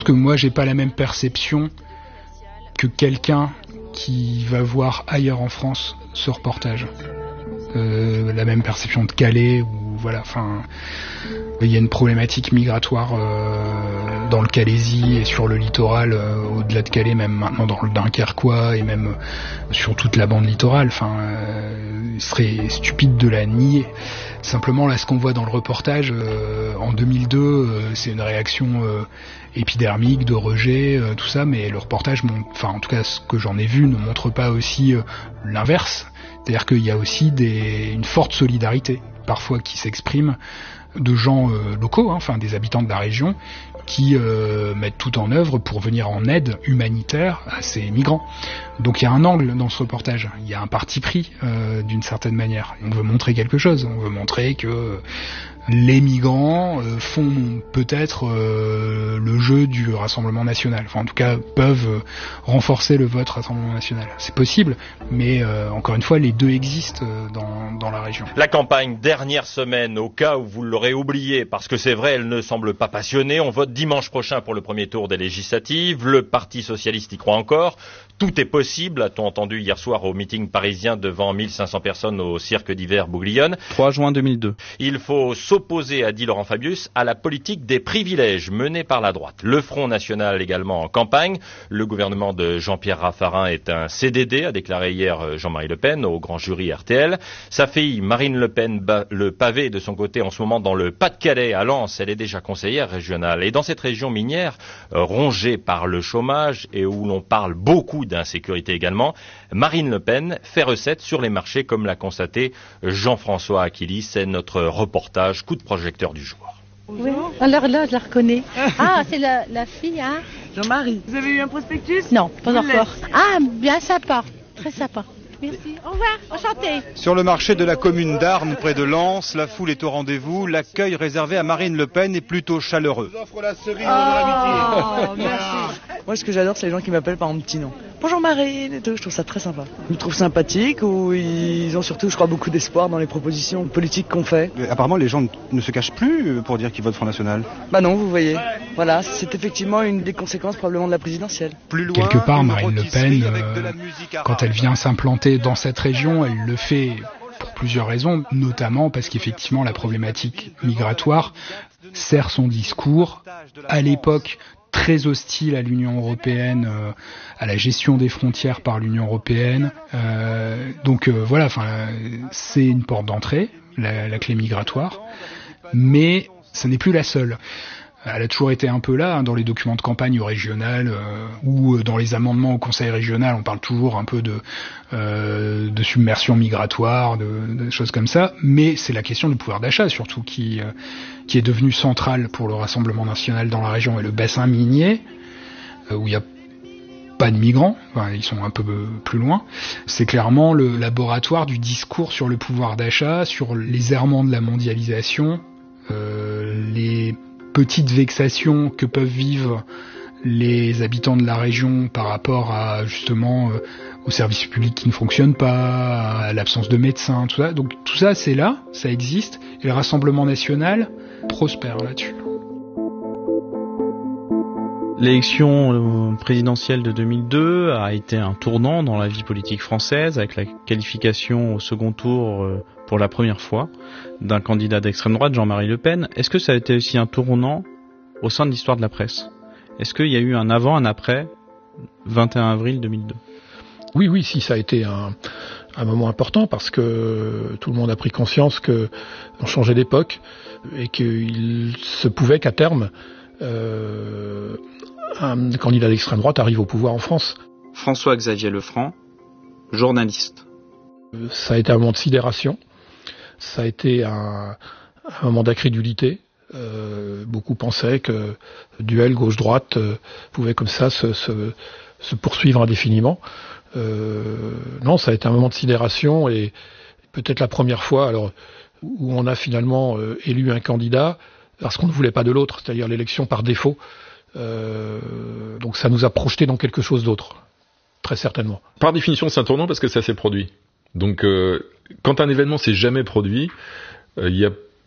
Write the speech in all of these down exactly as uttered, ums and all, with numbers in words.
Parce que moi, j'ai pas la même perception que quelqu'un qui va voir ailleurs en France ce reportage. Euh, la même perception de Calais, ou voilà, enfin, il y a une problématique migratoire euh, dans le Calaisis et sur le littoral, euh, au-delà de Calais, même maintenant dans le Dunkerquois et même sur toute la bande littorale. Enfin, euh, il serait stupide de la nier. Simplement, là, ce qu'on voit dans le reportage, euh, en deux mille deux, euh, c'est une réaction euh, épidermique, de rejet, euh, tout ça, mais le reportage, montre, enfin, en tout cas, ce que j'en ai vu, ne montre pas aussi euh, l'inverse. C'est-à-dire qu'il y a aussi des, une forte solidarité, parfois, qui s'exprime de gens euh, locaux, hein, enfin, des habitants de la région, qui euh, mettent tout en œuvre pour venir en aide humanitaire à ces migrants. Donc il y a un angle dans ce reportage, il y a un parti pris euh, d'une certaine manière. On veut montrer quelque chose, on veut montrer que les migrants euh, font peut-être euh, le jeu du Rassemblement national, enfin en tout cas peuvent euh, renforcer le vote Rassemblement national. C'est possible, mais euh, encore une fois, les deux existent euh, dans, dans la région. La campagne dernière semaine, au cas où vous l'aurez oublié, parce que c'est vrai, elle ne semble pas passionnée, on vote dimanche prochain pour le premier tour des législatives, le Parti socialiste y croit encore. Tout est possible, a-t-on entendu hier soir au meeting parisien devant mille cinq cents personnes au cirque d'hiver Bouglione. trois juin deux mille deux. Il faut s'opposer, a dit Laurent Fabius, à la politique des privilèges menée par la droite. Le Front National également en campagne. Le gouvernement de Jean-Pierre Raffarin est un C D D, a déclaré hier Jean-Marie Le Pen au grand jury R T L. Sa fille Marine Le Pen bat le pavé de son côté en ce moment dans le Pas-de-Calais, à Lens. Elle est déjà conseillère régionale. Et dans cette région minière, rongée par le chômage et où l'on parle beaucoup d'insécurité également, Marine Le Pen fait recette sur les marchés, comme l'a constaté Jean-François Aquili. C'est notre reportage coup de projecteur du jour. Oui, alors là, je la reconnais. Ah, c'est la, la fille, hein Jean-Marie, vous avez eu un prospectus? Non, pas encore. Ah, bien sympa, très sympa. Merci. Au revoir, enchanté. Sur le marché de la commune d'Arnes, près de Lens, la foule est au rendez-vous. L'accueil réservé à Marine Le Pen est plutôt chaleureux. Je vous offre la cerise oh, de l'amitié. Merci. Moi, ce que j'adore, c'est les gens qui m'appellent par mon petit nom. Bonjour Marine et tout, je trouve ça très sympa. Ils me trouvent sympathique, ou ils ont surtout, je crois, beaucoup d'espoir dans les propositions politiques qu'on fait. Mais apparemment, les gens ne se cachent plus pour dire qu'ils votent Front National. Bah non, vous voyez. Voilà, c'est effectivement une des conséquences probablement de la présidentielle. Plus loin, quelque part, Marine Le Pen, euh, quand elle vient s'implanter dans cette région, elle le fait pour plusieurs raisons, notamment parce qu'effectivement la problématique migratoire sert son discours à l'époque très hostile à l'Union européenne, euh, à la gestion des frontières par l'Union européenne. Euh, donc euh, voilà, enfin, c'est une porte d'entrée, la, la clé migratoire, mais ce n'est plus la seule. Elle a toujours été un peu là, hein, dans les documents de campagne régionales euh, ou dans les amendements au Conseil régional, on parle toujours un peu de, euh, de submersion migratoire, de, de choses comme ça, mais c'est la question du pouvoir d'achat surtout qui, euh, qui est devenue centrale pour le Rassemblement national dans la région. Et le bassin minier, euh, où il n'y a pas de migrants, enfin, ils sont un peu plus loin, c'est clairement le laboratoire du discours sur le pouvoir d'achat, sur les errements de la mondialisation, euh, les petites vexations que peuvent vivre les habitants de la région par rapport à justement euh, aux services publics qui ne fonctionnent pas, à l'absence de médecins, tout ça. Donc tout ça, c'est là, ça existe, et le Rassemblement national prospère là-dessus. L'élection présidentielle de deux mille deux a été un tournant dans la vie politique française, avec la qualification au second tour pour la première fois d'un candidat d'extrême droite, Jean-Marie Le Pen. Est-ce que ça a été aussi un tournant au sein de l'histoire de la presse? Est-ce qu'il y a eu un avant, un après vingt et un avril deux mille deux? Oui, oui, si, ça a été un, un moment important parce que tout le monde a pris conscience qu'on changeait d'époque et qu'il se pouvait qu'à terme, euh, un candidat d'extrême droite arrive au pouvoir en France. François-Xavier Lefranc, journaliste. Ça a été un moment de sidération, ça a été un, un moment d'incrédulité. Euh, beaucoup pensaient que le duel gauche-droite euh, pouvait comme ça se, se, se poursuivre indéfiniment. Euh, non, ça a été un moment de sidération et peut-être la première fois alors, où on a finalement euh, élu un candidat parce qu'on ne voulait pas de l'autre, c'est-à-dire l'élection par défaut. Euh, donc ça nous a projeté dans quelque chose d'autre, très certainement. Par définition, c'est un tournant parce que ça s'est produit. Donc, euh, quand un événement s'est jamais produit, il euh, y a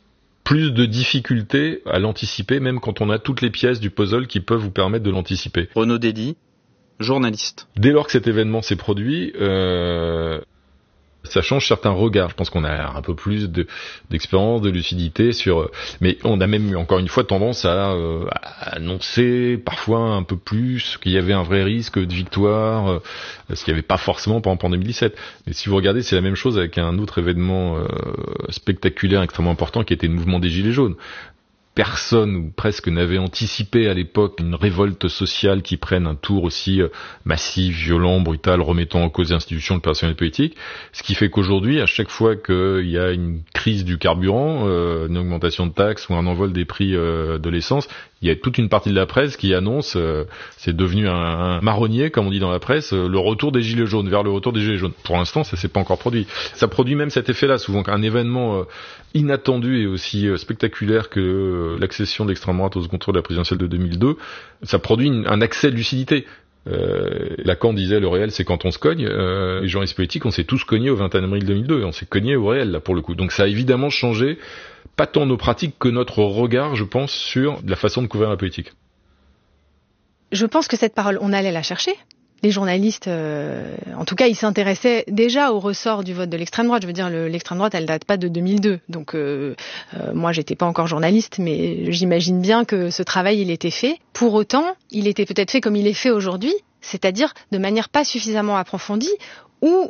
plus de difficultés à l'anticiper, même quand on a toutes les pièces du puzzle qui peuvent vous permettre de l'anticiper. Renaud Dédy, journaliste. Dès lors que cet événement s'est produit, euh, ça change certains regards. Je pense qu'on a un peu plus de, d'expérience, de lucidité sur, mais on a même encore une fois tendance à, euh, à annoncer parfois un peu plus qu'il y avait un vrai risque de victoire, euh, ce qu'il n'y avait pas forcément par exemple en deux mille dix-sept. Mais si vous regardez, c'est la même chose avec un autre événement euh, spectaculaire extrêmement important qui était le mouvement des Gilets jaunes. Personne ou presque n'avait anticipé à l'époque une révolte sociale qui prenne un tour aussi massif, violent, brutal, remettant en cause les institutions, le personnel politique. Ce qui fait qu'aujourd'hui, à chaque fois qu'il y a une crise du carburant, euh, une augmentation de taxes ou un envol des prix euh, de l'essence, il y a toute une partie de la presse qui annonce, euh, c'est devenu un, un marronnier, comme on dit dans la presse, euh, le retour des Gilets jaunes, vers le retour des Gilets jaunes. Pour l'instant, ça s'est pas encore produit. Ça produit même cet effet-là, souvent qu'un événement euh, inattendu et aussi euh, spectaculaire que euh, l'accession d'extrême droite au second tour de la présidentielle de deux mille deux, ça produit une, un accès de lucidité. Euh, Lacan disait le réel c'est quand on se cogne. Euh, les journalistes politiques, on s'est tous cognés au vingt et un avril deux mille deux, on s'est cognés au réel là pour le coup. Donc ça a évidemment changé pas tant nos pratiques que notre regard, je pense, sur la façon de couvrir la politique. Je pense que cette parole, on allait la chercher. Les journalistes, euh, en tout cas, ils s'intéressaient déjà au ressort du vote de l'extrême droite. Je veux dire, le, l'extrême droite, elle date pas de deux mille deux. Donc, euh, euh, moi, j'étais pas encore journaliste, mais j'imagine bien que ce travail, il était fait. Pour autant, il était peut-être fait comme il est fait aujourd'hui, c'est-à-dire de manière pas suffisamment approfondie, où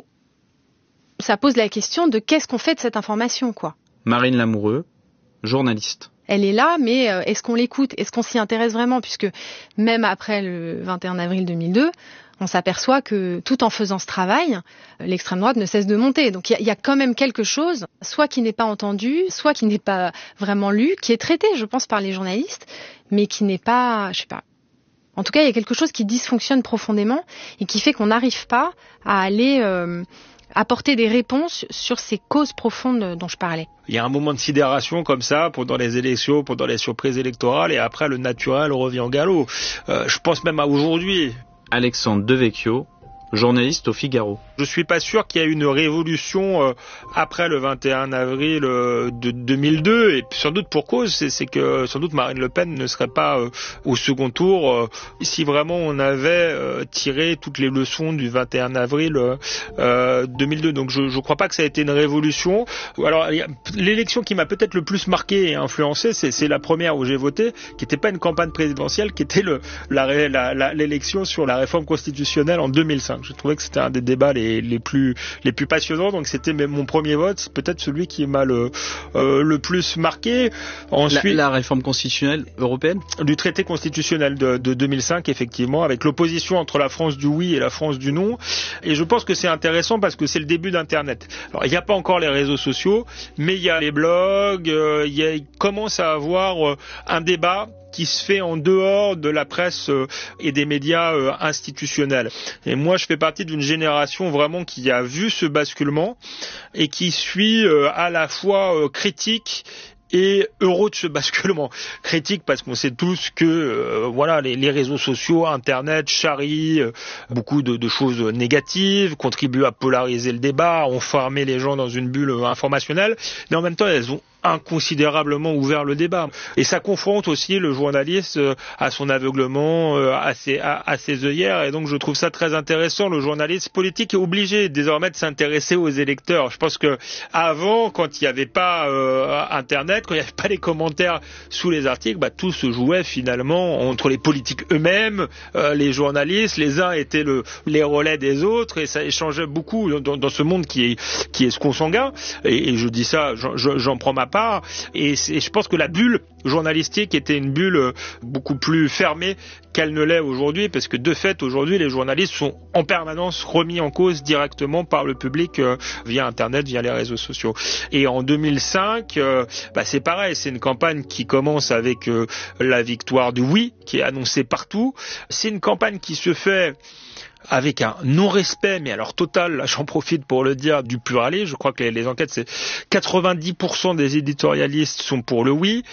ça pose la question de qu'est-ce qu'on fait de cette information, quoi. Marine Lamoureux, journaliste. Elle est là, mais est-ce qu'on l'écoute ? Est-ce qu'on s'y intéresse vraiment ? Puisque même après le vingt et un avril deux mille deux, on s'aperçoit que tout en faisant ce travail, l'extrême droite ne cesse de monter. Donc il y, y a quand même quelque chose, soit qui n'est pas entendu, soit qui n'est pas vraiment lu, qui est traité, je pense, par les journalistes, mais qui n'est pas, je sais pas. En tout cas, il y a quelque chose qui dysfonctionne profondément et qui fait qu'on n'arrive pas à aller euh, apporter des réponses sur ces causes profondes dont je parlais. Il y a un moment de sidération comme ça pendant les élections, pendant les surprises électorales, et après le naturel revient au galop. Euh, je pense même à aujourd'hui. Alexandre Devecchio, journaliste au Figaro. Je suis pas sûr qu'il y ait une révolution euh, après le vingt et un avril euh, de deux mille deux, et sans doute pour cause, c'est, c'est que sans doute Marine Le Pen ne serait pas euh, au second tour euh, si vraiment on avait euh, tiré toutes les leçons du vingt et un avril euh, deux mille deux. Donc je je crois pas que ça a été une révolution. Alors l'élection qui m'a peut-être le plus marqué et influencé, c'est, c'est la première où j'ai voté, qui n'était pas une campagne présidentielle, qui était le la, la, la l'élection sur la réforme constitutionnelle en deux mille cinq. Je trouvais que c'était un des débats les les plus les plus passionnants, donc c'était même mon premier vote, c'est peut-être celui qui m'a le euh, le plus marqué. Ensuite, la, la réforme constitutionnelle européenne, du traité constitutionnel de, de deux mille cinq, effectivement, avec l'opposition entre la France du oui et la France du non. Et je pense que c'est intéressant parce que c'est le début d'Internet. Alors il n'y a pas encore les réseaux sociaux, mais il y a les blogs, euh, il, y a, il commence à avoir euh, un débat qui se fait en dehors de la presse euh, et des médias euh, institutionnels. Et moi, je fais partie d'une génération vraiment qui a vu ce basculement et qui suit euh, à la fois euh, critique et heureux de ce basculement. Critique parce qu'on sait tous que euh, voilà les, les réseaux sociaux, Internet charrient euh, beaucoup de, de choses négatives, contribuent à polariser le débat, ont fermé les gens dans une bulle euh, informationnelle, mais en même temps elles ont inconsidérablement ouvert le débat. Et ça confronte aussi le journaliste à son aveuglement, à ses, à, à ses œillères. Et donc je trouve ça très intéressant. Le journaliste politique est obligé désormais de s'intéresser aux électeurs. Je pense que avant, quand il n'y avait pas euh, Internet, quand il n'y avait pas les commentaires sous les articles, bah, tout se jouait finalement entre les politiques eux-mêmes, euh, les journalistes. Les uns étaient le, les relais des autres, et ça échangeait beaucoup dans, dans ce monde qui est, qui est ce consanguin. Et, et je dis ça, j'en, j'en prends ma part. Et je pense que la bulle journalistique était une bulle beaucoup plus fermée qu'elle ne l'est aujourd'hui, parce que de fait aujourd'hui les journalistes sont en permanence remis en cause directement par le public euh, via Internet, via les réseaux sociaux. Et en deux mille cinq, euh, bah c'est pareil, c'est une campagne qui commence avec euh, la victoire du oui qui est annoncée partout. C'est une campagne qui se fait avec un non-respect, mais alors total, là j'en profite pour le dire, du pluralisme. Je crois que les, les enquêtes, c'est quatre-vingt-dix pour cent des éditorialistes sont pour le oui.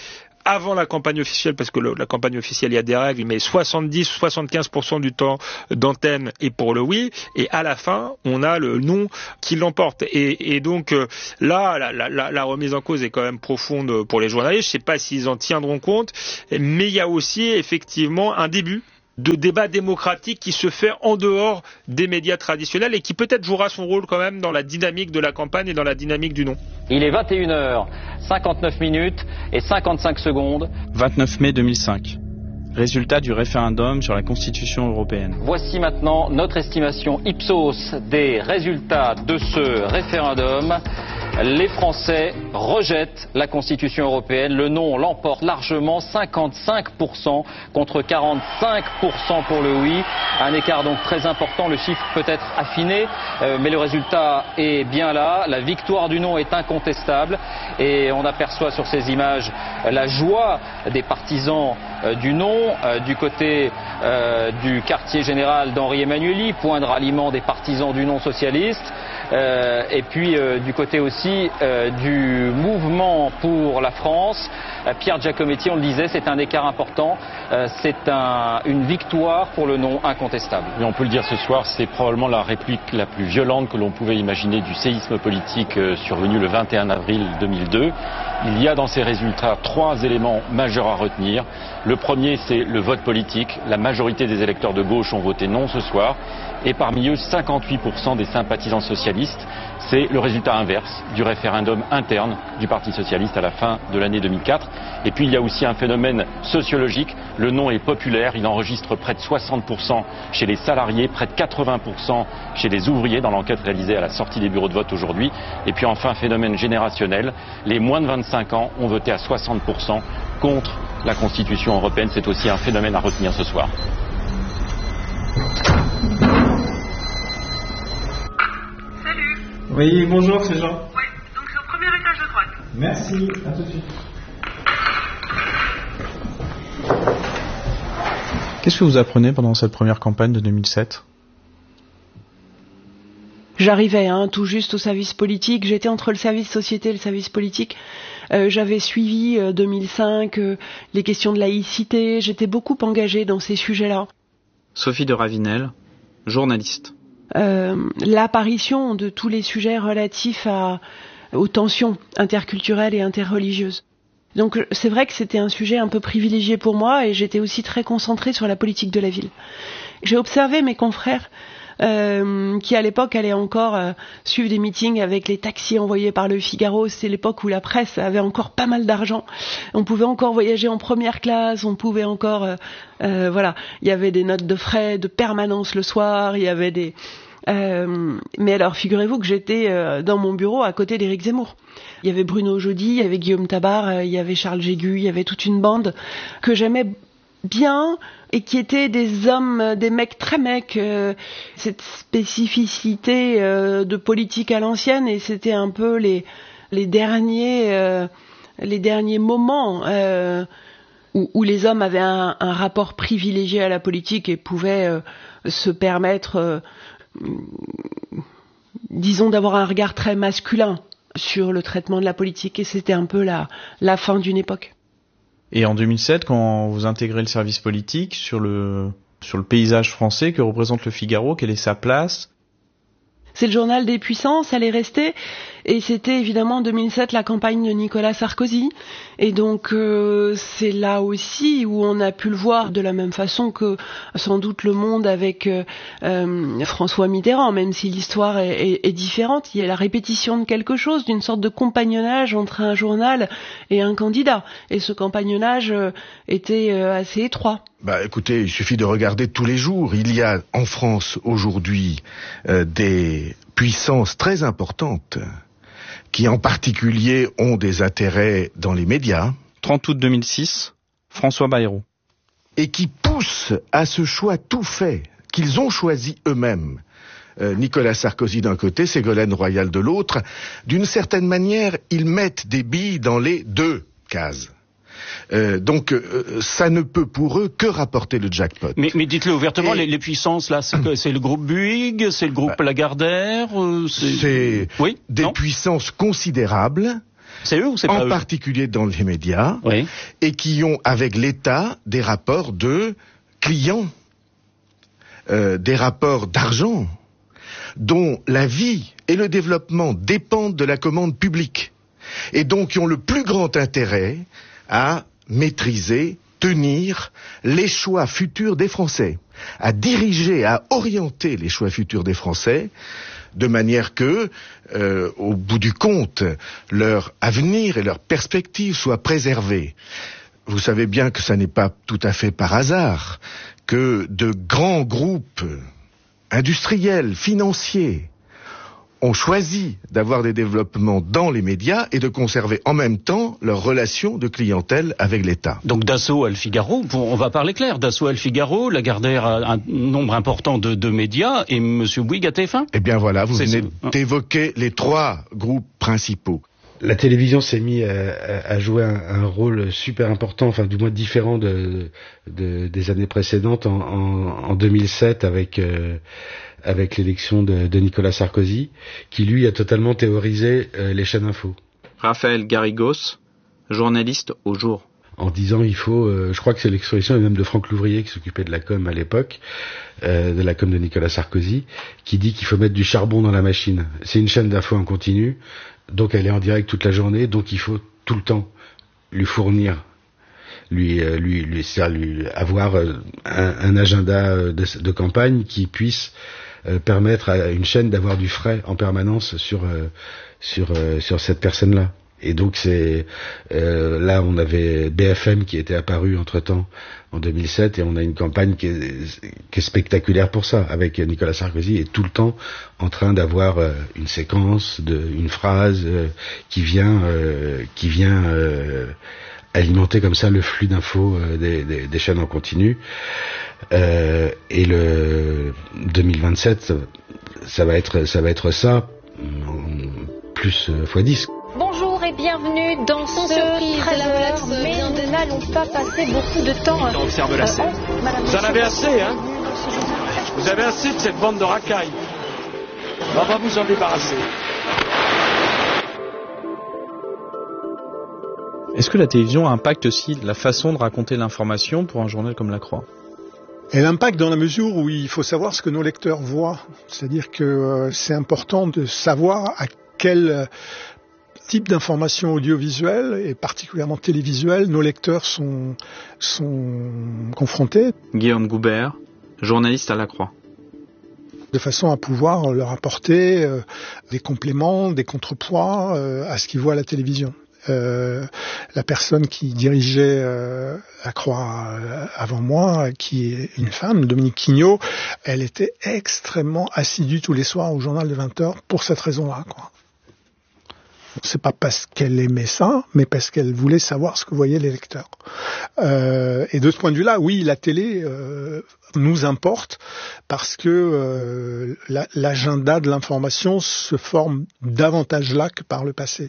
avant la campagne officielle, parce que le, la campagne officielle, il y a des règles, mais soixante-dix à soixante-quinze pour cent du temps d'antenne est pour le oui, et à la fin, on a le non qui l'emporte. Et, et donc euh, là, la, la, la remise en cause est quand même profonde pour les journalistes. Je ne sais pas s'ils en tiendront compte, mais il y a aussi effectivement un début de débat démocratique qui se fait en dehors des médias traditionnels et qui peut-être jouera son rôle quand même dans la dynamique de la campagne et dans la dynamique du non. Il est vingt et une heures cinquante-neuf minutes et cinquante-cinq secondes. vingt-neuf mai deux mille cinq. Résultat du référendum sur la Constitution européenne. Voici maintenant notre estimation Ipsos des résultats de ce référendum. Les Français rejettent la Constitution européenne. Le non l'emporte largement, cinquante-cinq pour cent contre quarante-cinq pour cent pour le oui. Un écart donc très important. Le chiffre peut être affiné, euh, mais le résultat est bien là. La victoire du non est incontestable. Et on aperçoit sur ces images la joie des partisans euh, du non. Euh, du côté euh, du quartier général d'Henri Emmanuelli, point de ralliement des partisans du non socialiste. Euh, et puis euh, du côté aussi euh, du mouvement pour la France. Euh, Pierre Giacometti, on le disait, c'est un écart important, euh, c'est un, une victoire pour le non incontestable. Et on peut le dire ce soir, c'est probablement la réplique la plus violente que l'on pouvait imaginer du séisme politique euh, survenu le vingt et un avril deux mille deux. Il y a dans ces résultats trois éléments majeurs à retenir. Le premier, c'est le vote politique. La majorité des électeurs de gauche ont voté non ce soir. Et parmi eux, cinquante-huit pour cent des sympathisants socialistes. C'est le résultat inverse du référendum interne du Parti socialiste à la fin de l'année deux mille quatre. Et puis il y a aussi un phénomène sociologique. Le non est populaire. Il enregistre près de soixante pour cent chez les salariés, près de quatre-vingts pour cent chez les ouvriers dans l'enquête réalisée à la sortie des bureaux de vote aujourd'hui. Et puis enfin, phénomène générationnel. Les moins de vingt-cinq ans ont voté à soixante pour cent contre la Constitution européenne. C'est aussi un phénomène à retenir ce soir. Oui, bonjour, c'est Jean. Oui, donc c'est au premier étage de droite. Merci, à tout de suite. Qu'est-ce que vous apprenez pendant cette première campagne de deux mille sept ? J'arrivais hein, tout juste au service politique, j'étais entre le service société et le service politique. Euh, j'avais suivi euh, deux mille cinq euh, les questions de laïcité, j'étais beaucoup engagée dans ces sujets-là. Sophie de Ravinel, journaliste. Euh, l'apparition de tous les sujets relatifs à, aux tensions interculturelles et interreligieuses. Donc c'est vrai que c'était un sujet un peu privilégié pour moi et j'étais aussi très concentrée sur la politique de la ville. J'ai observé mes confrères euh, qui à l'époque allaient encore euh, suivre des meetings avec les taxis envoyés par le Figaro. C'est l'époque où la presse avait encore pas mal d'argent. On pouvait encore voyager en première classe, on pouvait encore... Euh, euh, voilà, il y avait des notes de frais de permanence le soir, il y avait des... Euh, mais alors, figurez-vous que j'étais euh, dans mon bureau à côté d'Éric Zemmour. Il y avait Bruno Jeudi, il y avait Guillaume Tabar, euh, il y avait Charles Jégu, il y avait toute une bande que j'aimais bien et qui étaient des hommes, des mecs très mecs. Euh, cette spécificité euh, de politique à l'ancienne et c'était un peu les les derniers euh, les derniers moments euh, où, où les hommes avaient un, un rapport privilégié à la politique et pouvaient euh, se permettre euh, disons d'avoir un regard très masculin sur le traitement de la politique et c'était un peu la, la fin d'une époque. Et en deux mille sept, quand vous intégrez le service politique, sur le, sur le paysage français, que représente le Figaro, quelle est sa place ? C'est le journal des puissances, elle est restée, et c'était évidemment en deux mille sept la campagne de Nicolas Sarkozy, et donc euh, c'est là aussi où on a pu le voir de la même façon que sans doute Le Monde avec euh, euh, François Mitterrand, même si l'histoire est, est, est différente, il y a la répétition de quelque chose, d'une sorte de compagnonnage entre un journal et un candidat, et ce compagnonnage euh, était euh, assez étroit. Bah, écoutez, il suffit de regarder tous les jours. Il y a en France aujourd'hui euh, des puissances très importantes qui en particulier ont des intérêts dans les médias. trente août deux mille six, François Bayrou. Et qui poussent à ce choix tout fait, qu'ils ont choisi eux-mêmes. Euh, Nicolas Sarkozy d'un côté, Ségolène Royal de l'autre. D'une certaine manière, ils mettent des billes dans les deux cases. Euh, donc euh, ça ne peut pour eux que rapporter le jackpot. Mais, mais dites-le ouvertement, Et... les, les puissances là, c'est, c'est le groupe Bouygues, c'est le groupe bah, Lagardère, euh, c'est, c'est oui des non puissances considérables C'est eux ou c'est pas en eux? particulier dans les médias, oui. et qui ont avec l'État des rapports de clients, euh, des rapports d'argent, dont la vie et le développement dépendent de la commande publique, et donc qui ont le plus grand intérêt à maîtriser, tenir les choix futurs des Français, à diriger, à orienter les choix futurs des Français, de manière que, euh, au bout du compte, leur avenir et leur perspective soient préservés. Vous savez bien que ça n'est pas tout à fait par hasard que de grands groupes industriels, financiers, ont choisi d'avoir des développements dans les médias et de conserver en même temps leur relation de clientèle avec l'État. Donc Dassault à Le Figaro, on va parler clair, Dassault à Le Figaro, Lagardère a un nombre important de, de médias et M. Bouygues à T F un. Eh bien voilà, vous C'est venez ça. d'évoquer les trois groupes principaux. La télévision s'est mise à, à jouer un, un rôle super important, enfin du moins différent de, de, des années précédentes en, en, en deux mille sept avec euh, avec l'élection de, de Nicolas Sarkozy, qui lui a totalement théorisé euh, les chaînes info. Raphaël Garrigos, journaliste au Jour. En disant il faut, euh, je crois que c'est l'expression même de Franck Louvrier qui s'occupait de la com à l'époque, euh, de la com de Nicolas Sarkozy, qui dit qu'il faut mettre du charbon dans la machine. C'est une chaîne d'info en continu, donc elle est en direct toute la journée, donc il faut tout le temps lui fournir, lui, euh, lui, lui, c'est-à-dire lui avoir euh, un, un agenda euh, de, de campagne qui puisse euh, permettre à une chaîne d'avoir du frais en permanence sur euh, sur euh, sur cette personne-là. Et donc c'est euh, là on avait B F M qui était apparu entre-temps en deux mille sept et on a une campagne qui est, qui est spectaculaire pour ça, avec Nicolas Sarkozy est tout le temps en train d'avoir euh, une séquence, de, une phrase euh, qui vient euh, qui vient euh, alimenter comme ça le flux d'infos euh, des, des, des chaînes en continu. Euh, et le deux mille vingt-sept, ça va être ça va être ça plus euh, fois dix. Bonjour et bienvenue dans ce treize heures, mais nous n'allons pas passer beaucoup de temps. On observe la scène. Vous en avez assez, hein? Vous avez assez de cette bande de racailles. On va vous en débarrasser. Est-ce que la télévision impacte aussi la façon de raconter l'information pour un journal comme La Croix ? Elle impacte dans la mesure où il faut savoir ce que nos lecteurs voient. C'est-à-dire que euh, c'est important de savoir à quel euh, type d'information audiovisuelle et particulièrement télévisuelle nos lecteurs sont, sont confrontés. Guillaume Goubert, journaliste à La Croix. De façon à pouvoir leur apporter euh, des compléments, des contrepoids euh, à ce qu'ils voient à la télévision. Euh, la personne qui dirigeait euh, La Croix euh, avant moi, qui est une femme, Dominique Quignot, elle était extrêmement assidue tous les soirs au journal de vingt heures pour cette raison-là, quoi. C'est pas parce qu'elle aimait ça, mais parce qu'elle voulait savoir ce que voyaient les lecteurs. Euh, et de ce point de vue-là, oui, la télé euh, nous importe parce que euh, la, l'agenda de l'information se forme davantage là que par le passé.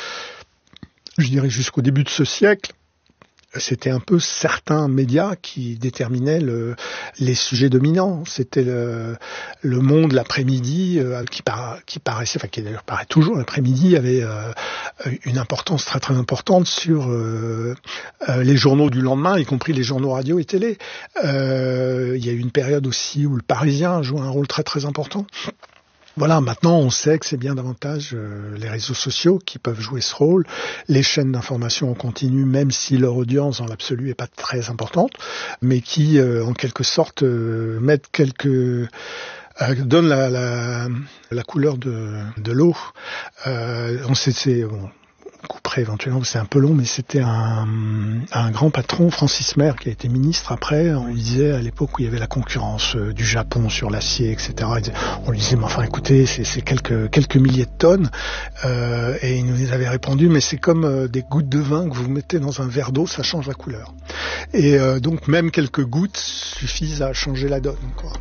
Je dirais jusqu'au début de ce siècle, c'était un peu certains médias qui déterminaient le, les sujets dominants. C'était le, le Monde l'après-midi euh, qui, para, qui paraissait, enfin qui d'ailleurs paraît toujours l'après-midi, avait euh, une importance très très importante sur euh, euh, les journaux du lendemain, y compris les journaux radio et télé. Euh, il y a eu une période aussi où le Parisien jouait un rôle très très important. Voilà, maintenant on sait que c'est bien davantage euh, les réseaux sociaux qui peuvent jouer ce rôle, les chaînes d'information en continu, même si leur audience dans l'absolu est pas très importante, mais qui euh, en quelque sorte euh, mettent quelques euh, donnent la, la, la couleur de, de l'eau. Euh, on sait, c'est bon, on couperait éventuellement, c'est un peu long, mais c'était un, un grand patron, Francis Mer, qui a été ministre après. On lui disait à l'époque où il y avait la concurrence euh, du Japon sur l'acier, et cetera. On lui disait, mais enfin, écoutez, c'est, c'est quelques quelques milliers de tonnes. Euh, et il nous avait répondu, mais c'est comme euh, des gouttes de vin que vous mettez dans un verre d'eau, ça change la couleur. Et euh, donc même quelques gouttes suffisent à changer la donne, quoi.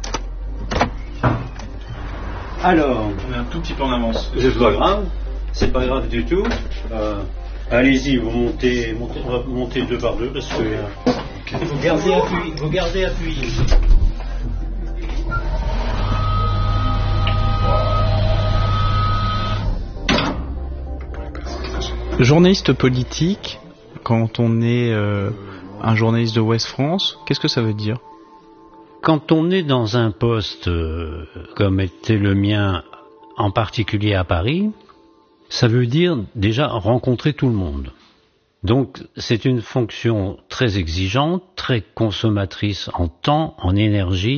Alors, on est un tout petit peu en avance. C'est pas grave. C'est pas grave du tout. Euh, allez-y, vous montez, montez, on va monter deux par deux parce que euh, okay. vous gardez appui, vous gardez appui. Journaliste politique, quand on est euh, un journaliste de Ouest France, qu'est-ce que ça veut dire? Quand on est dans un poste euh, comme était le mien, en particulier à Paris, ça veut dire déjà rencontrer tout le monde. Donc c'est une fonction très exigeante, très consommatrice en temps, en énergie,